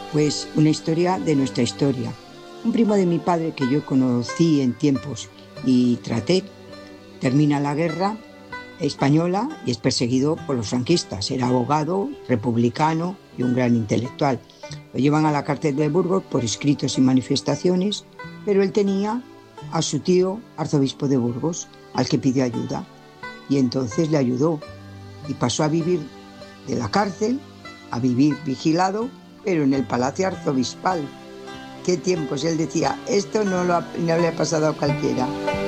Pues una historia de nuestra historia. Un primo de mi padre que yo conocí en tiempos y traté, termina la guerra española y es perseguido por los franquistas. Era abogado, republicano y un gran intelectual. Lo llevan a la cárcel de Burgos por escritos y manifestaciones, pero él tenía a su tío arzobispo de Burgos, al que pidió ayuda, y entonces le ayudó y pasó a vivir de la cárcel a vivir vigilado, pero en el palacio arzobispal. Qué tiempos, él decía, esto no le ha pasado a cualquiera.